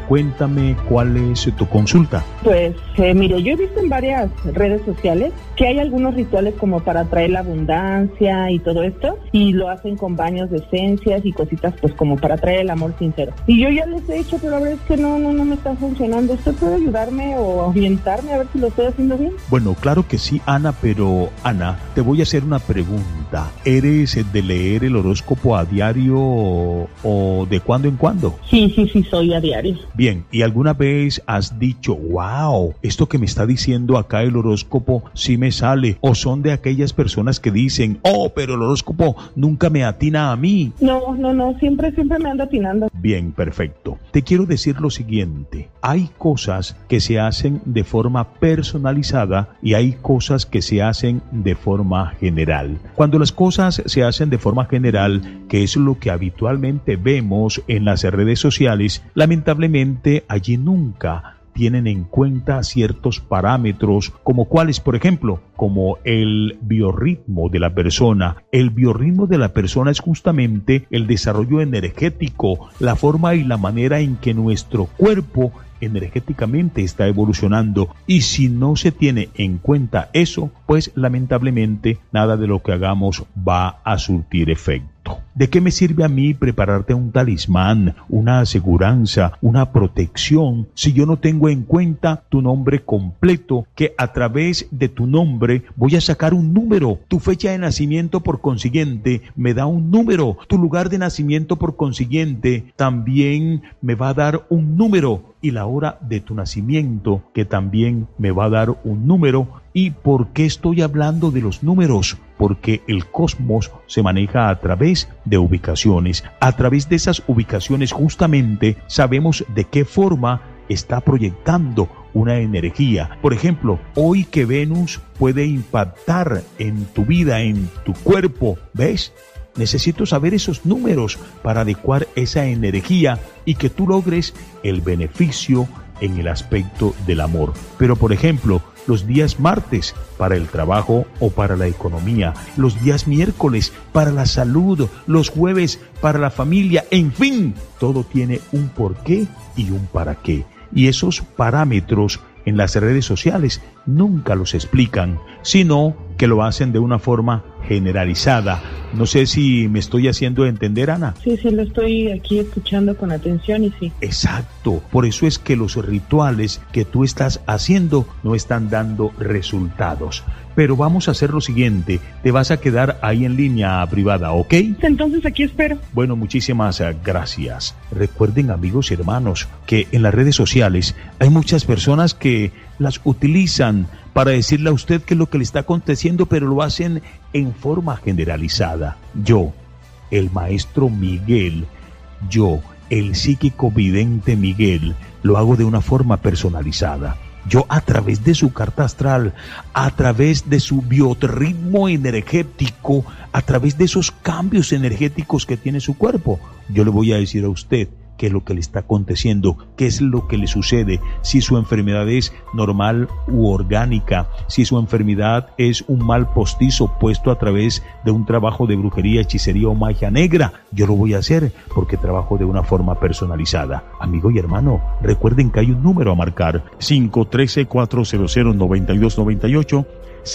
Cuéntame cuál es tu consulta. Pues mire, yo he visto en varias redes sociales que hay algunos rituales como para atraer la abundancia y todo esto, y lo hacen con baños de esencias y cositas pues como para atraer el amor sincero. Y yo ya les he hecho, pero la verdad es que no me está funcionando. ¿Usted puede ayudarme o orientarme a ver si lo estoy haciendo bien? Bueno, claro que sí, Ana, pero Ana, te voy a hacer una pregunta. ¿Eres de leer el horóscopo a diario o de cuando en cuando? Sí, soy a diario. Bien, ¿y alguna vez has dicho, wow, esto que me está diciendo acá el horóscopo sí me sale? ¿O son de aquellas personas que dicen, oh, pero el horóscopo nunca me atina a mí? No, siempre me anda atinando. Bien, perfecto. Te quiero decir lo siguiente. Hay cosas que se hacen de forma personalizada y hay cosas que se hacen de forma general. Cuando las cosas se hacen de forma general, que es lo que habitualmente vemos en las redes sociales, lamentablemente allí nunca tienen en cuenta ciertos parámetros, como cuáles, por ejemplo, como el biorritmo de la persona. El biorritmo de la persona es justamente el desarrollo energético, la forma y la manera en que nuestro cuerpo energéticamente está evolucionando, y si no se tiene en cuenta eso, pues lamentablemente nada de lo que hagamos va a surtir efecto. ¿De qué me sirve a mí prepararte un talismán, una aseguranza, una protección, si yo no tengo en cuenta tu nombre completo, que a través de tu nombre voy a sacar un número? Tu fecha de nacimiento, por consiguiente, me da un número. Tu lugar de nacimiento, por consiguiente, también me va a dar un número. Y la hora de tu nacimiento, que también me va a dar un número. ¿Y por qué estoy hablando de los números? Porque el cosmos se maneja a través de ubicaciones. A través de esas ubicaciones justamente sabemos de qué forma está proyectando una energía. Por ejemplo, hoy que Venus puede impactar en tu vida, en tu cuerpo, ¿ves? Necesito saber esos números para adecuar esa energía y que tú logres el beneficio en el aspecto del amor. Pero, por ejemplo, los días martes para el trabajo o para la economía, los días miércoles para la salud, los jueves para la familia, en fin, todo tiene un porqué y un para qué. Y esos parámetros en las redes sociales nunca los explican, sino que lo hacen de una forma generalizada. No sé si me estoy haciendo entender, Ana. Sí, lo estoy aquí escuchando con atención y sí. Exacto, por eso es que los rituales que tú estás haciendo no están dando resultados. Pero vamos a hacer lo siguiente, te vas a quedar ahí en línea privada, ¿ok? Entonces aquí espero. Bueno, muchísimas gracias. Recuerden, amigos y hermanos, que en las redes sociales hay muchas personas que las utilizan para decirle a usted qué es lo que le está aconteciendo, pero lo hacen en forma generalizada. Yo, el maestro Miguel, yo, el psíquico vidente Miguel, lo hago de una forma personalizada. Yo, a través de su carta astral, a través de su biorritmo energético, a través de esos cambios energéticos que tiene su cuerpo, yo le voy a decir a usted qué es lo que le está aconteciendo, qué es lo que le sucede, si su enfermedad es normal u orgánica, si su enfermedad es un mal postizo puesto a través de un trabajo de brujería, hechicería o magia negra. Yo lo voy a hacer porque trabajo de una forma personalizada. Amigo y hermano, recuerden que hay un número a marcar: 513-400-9298,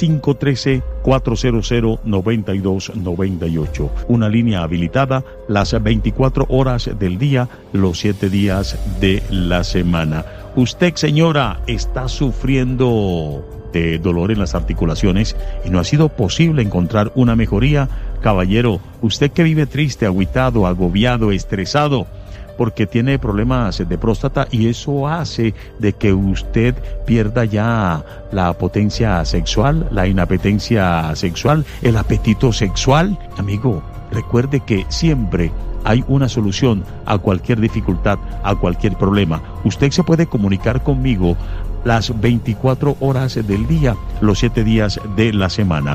513-400-9298. Una línea habilitada las 24 horas del día, los 7 días de la semana. Usted, señora, está sufriendo de dolor en las articulaciones y no ha sido posible encontrar una mejoría. Caballero, usted que vive triste, agüitado, agobiado, estresado, porque tiene problemas de próstata y eso hace de que usted pierda ya la potencia sexual, la inapetencia sexual, el apetito sexual. Amigo, recuerde que siempre hay una solución a cualquier dificultad, a cualquier problema. Usted se puede comunicar conmigo las 24 horas del día, los 7 días de la semana.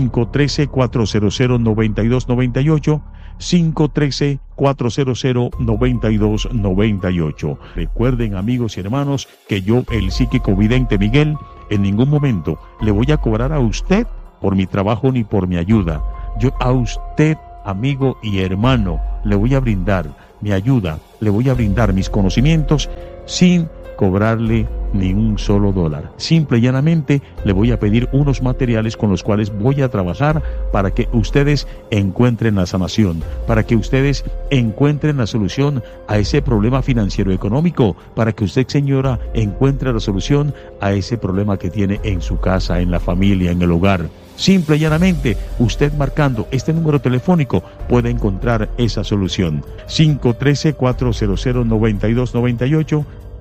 513-400-9298, 513-400-9298. Recuerden, amigos y hermanos, que yo, el psíquico vidente Miguel, en ningún momento le voy a cobrar a usted por mi trabajo ni por mi ayuda. Yo a usted, amigo y hermano, le voy a brindar me ayuda, le voy a brindar mis conocimientos sin cobrarle ni un solo dólar. Simple y llanamente le voy a pedir unos materiales con los cuales voy a trabajar para que ustedes encuentren la sanación, para que ustedes encuentren la solución a ese problema financiero económico, para que usted, señora, encuentre la solución a ese problema que tiene en su casa, en la familia, en el hogar. Simple y llanamente, usted marcando este número telefónico puede encontrar esa solución. 513-400-9298,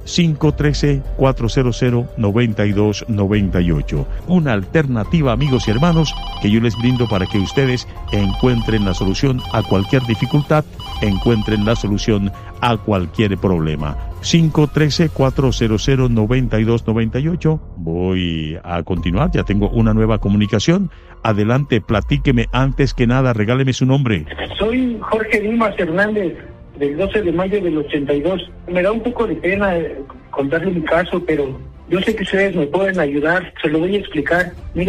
513-400-9298. Una alternativa, amigos y hermanos, que yo les brindo para que ustedes encuentren la solución a cualquier dificultad, encuentren la solución a cualquier problema. 513-400-9298. Voy a continuar, ya tengo una nueva comunicación. Adelante, platíqueme, antes que nada, regáleme su nombre. Soy Jorge Dimas Hernández, del 12 de mayo del 82. Me da un poco de pena contarle mi caso, pero yo sé que ustedes me pueden ayudar, se lo voy a explicar. Mire,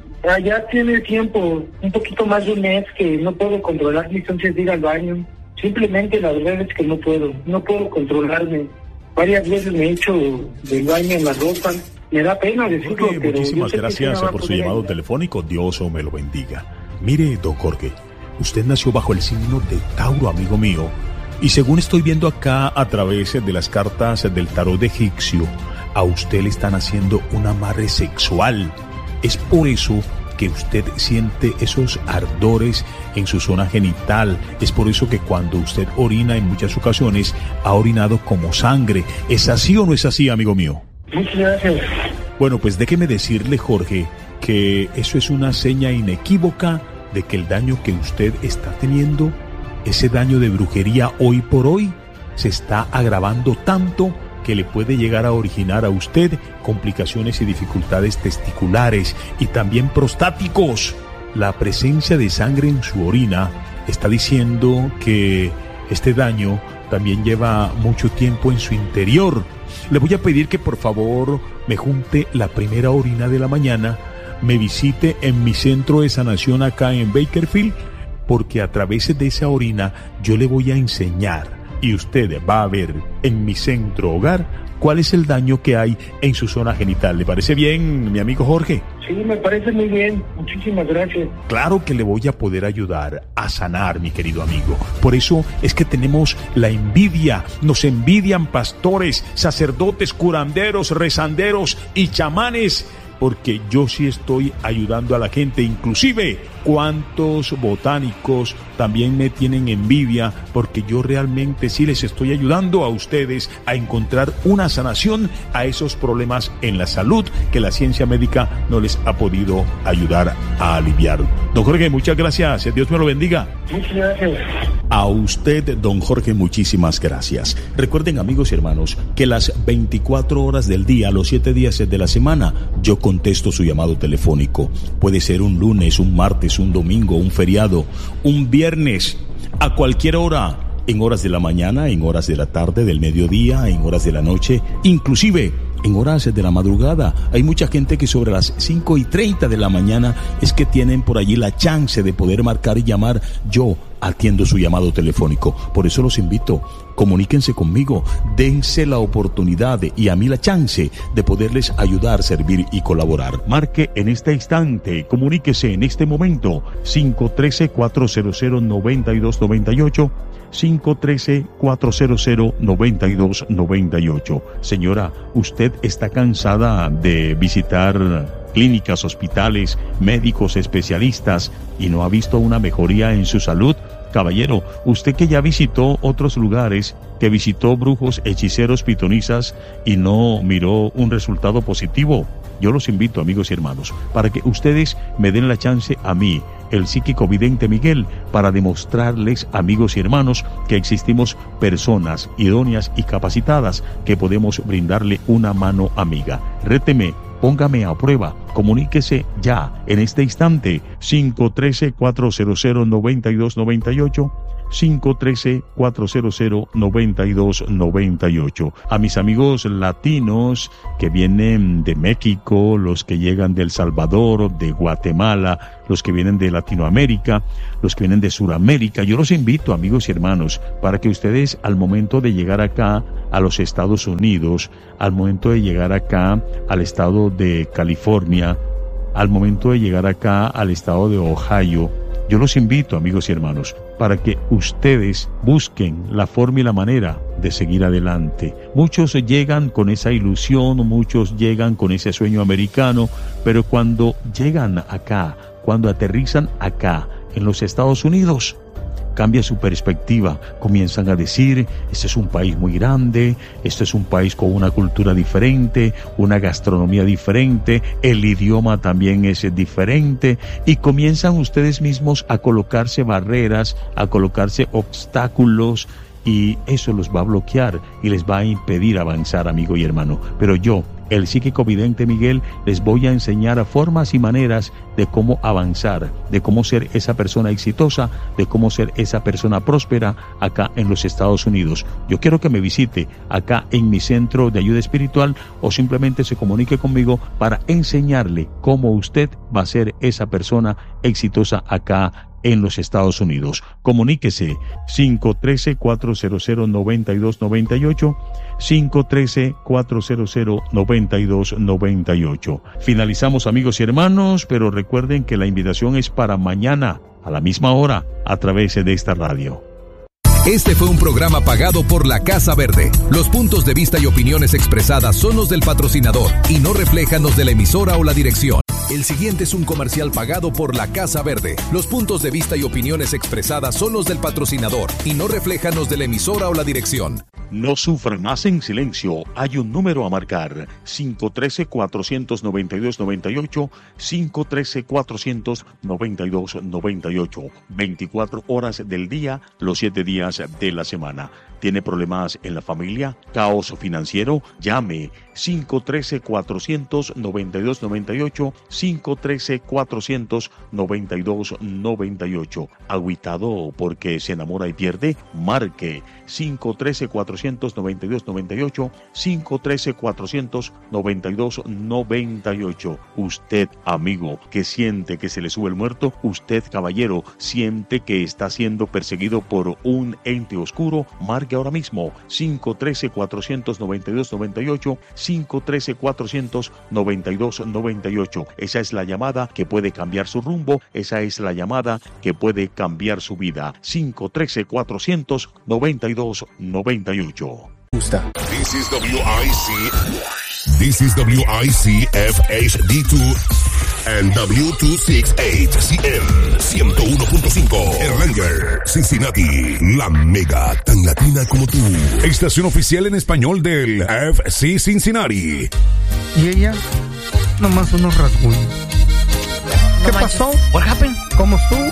ya tiene tiempo, un poquito más de un mes, que no puedo controlar mis ansias de ir al baño. Simplemente la verdad es que no puedo controlarme. Varias veces me he hecho del baño en la ropa. Me da pena decirlo, Jorge, pero muchísimas gracias por su llamado telefónico. Dios me lo bendiga. Mire, don Jorge, usted nació bajo el signo de Tauro, amigo mío. Y según estoy viendo acá a través de las cartas del tarot egipcio, a usted le están haciendo un amarre sexual. Es por eso que usted siente esos ardores en su zona genital. Es por eso que cuando usted orina en muchas ocasiones ha orinado como sangre. ¿Es así o no es así, amigo mío? Muchas gracias. Bueno, pues déjeme decirle, Jorge, que eso es una seña inequívoca de que el daño que usted está teniendo, ese daño de brujería hoy por hoy, se está agravando tanto que le puede llegar a originar a usted complicaciones y dificultades testiculares y también prostáticos. La presencia de sangre en su orina está diciendo que este daño también lleva mucho tiempo en su interior. Le voy a pedir que por favor me junte la primera orina de la mañana, me visite en mi centro de sanación acá en Bakersfield, porque a través de esa orina yo le voy a enseñar y usted va a ver en mi centro hogar cuál es el daño que hay en su zona genital. ¿Le parece bien, mi amigo Jorge? Sí, me parece muy bien. Muchísimas gracias. Claro que le voy a poder ayudar a sanar, mi querido amigo. Por eso es que tenemos la envidia. Nos envidian pastores, sacerdotes, curanderos, rezanderos y chamanes, porque yo sí estoy ayudando a la gente. Inclusive, cuántos botánicos también me tienen envidia, porque yo realmente sí les estoy ayudando a ustedes a encontrar una sanación a esos problemas en la salud que la ciencia médica no les ha podido ayudar a aliviar. Don Jorge, muchas gracias. Dios me lo bendiga. Muchas gracias. A usted, don Jorge, muchísimas gracias. Recuerden, amigos y hermanos, que las 24 horas del día, los 7 días de la semana, yo contesto su llamado telefónico. Puede ser un lunes, un martes, un domingo, un feriado, un viernes, a cualquier hora, en horas de la mañana, en horas de la tarde, del mediodía, en horas de la noche, inclusive en horas de la madrugada. Hay mucha gente que sobre las 5:30 de la mañana es que tienen por allí la chance de poder marcar y llamar. Yo atiendo su llamado telefónico. Por eso los invito, comuníquense conmigo, dense la oportunidad y a mí la chance de poderles ayudar, servir y colaborar. Marque en este instante, comuníquese en este momento, 513-400-9298, 513-400-9298. Señora, ¿usted está cansada de visitar clínicas, hospitales, médicos, especialistas y no ha visto una mejoría en su salud? Caballero, usted que ya visitó otros lugares, que visitó brujos, hechiceros, pitonisas y no miró un resultado positivo, yo los invito, amigos y hermanos, para que ustedes me den la chance a mí, el psíquico vidente Miguel, para demostrarles, amigos y hermanos, que existimos personas idóneas y capacitadas que podemos brindarle una mano amiga. Réteme, póngame a prueba, Comuníquese ya, en este instante, 513-400-9298, 513-400-9298. A mis amigos latinos que vienen de México, los que llegan de El Salvador, de Guatemala, los que vienen de Latinoamérica, los que vienen de Sudamérica, yo los invito, amigos y hermanos, para que ustedes al momento de llegar acá a los Estados Unidos, al momento de llegar acá al estado de California, al momento de llegar acá al estado de Ohio, yo los invito, amigos y hermanos, para que ustedes busquen la forma y la manera de seguir adelante. Muchos llegan con esa ilusión, muchos llegan con ese sueño americano, pero cuando llegan acá, cuando aterrizan acá en los Estados Unidos, cambia su perspectiva. Comienzan a decir, este es un país muy grande, este es un país con una cultura diferente, una gastronomía diferente, el idioma también es diferente, y comienzan ustedes mismos a colocarse barreras, a colocarse obstáculos, y eso los va a bloquear y les va a impedir avanzar, amigo y hermano. Pero yo, el psíquico vidente Miguel, les voy a enseñar formas y maneras de cómo avanzar, de cómo ser esa persona exitosa, de cómo ser esa persona próspera acá en los Estados Unidos. Yo quiero que me visite acá en mi centro de ayuda espiritual o simplemente se comunique conmigo para enseñarle cómo usted va a ser esa persona exitosa acá en los Estados Unidos. Comuníquese 513-400-9298, 513-400-9298. Finalizamos, amigos y hermanos, pero recuerden que la invitación es para mañana a la misma hora a través de esta radio. Este fue un programa pagado por la Casa Verde. Los puntos de vista y opiniones expresadas son los del patrocinador y no reflejan los de la emisora o la dirección. El siguiente es un comercial pagado por la Casa Verde. Los puntos de vista y opiniones expresadas son los del patrocinador y no reflejan los de la emisora o la dirección. No sufran más en silencio. Hay un número a marcar: 513-492-98, 513-492-98. 24 horas del día, los 7 días de la semana. ¿Tiene problemas en la familia? ¿Caos financiero? Llame 513-400-9298, 513-400-9298. ¿Agüitado porque se enamora y pierde? Marque 513-400-9298, 513-400-9298. Usted, amigo, que siente que se le sube el muerto, usted, caballero, siente que está siendo perseguido por un ente oscuro, marque ahora mismo 513-400-9298, 513-400-9298. Esa es la llamada que puede cambiar su rumbo, esa es la llamada que puede cambiar su vida. 513-400-9298. This is WIC FHD2 and W268CM 101.5 Erlanger, Cincinnati, la mega tan latina como tú. Estación oficial en español del FC Cincinnati. Y ella, nomás unos rasguños. ¿Qué pasó? What happened? ¿Cómo estuvo?